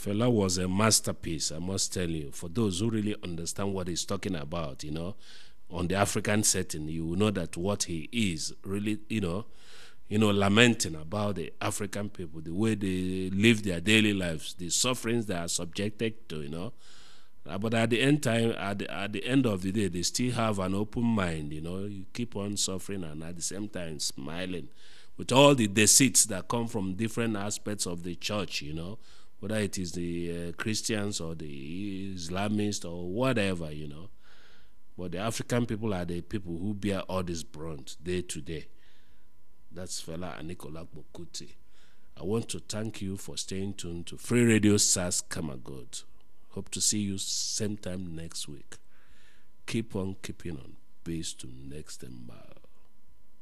Fela was a masterpiece, I must tell you. For those who really understand what he's talking about, on the African setting, you will know that what he is really, lamenting about the African people, the way they live their daily lives, the sufferings they are subjected to. But at the end time, at the end of the day, they still have an open mind. You keep on suffering and at the same time smiling, with all the deceits that come from different aspects of the church. Whether it is the Christians or the Islamists or whatever. But the African people are the people who bear all this brunt day to day. That's Fela Anikulapo Kuti. I want to thank you for staying tuned to Free Radio SAS Kamagot. Hope to see you same time next week. Keep on keeping on. Peace to next time.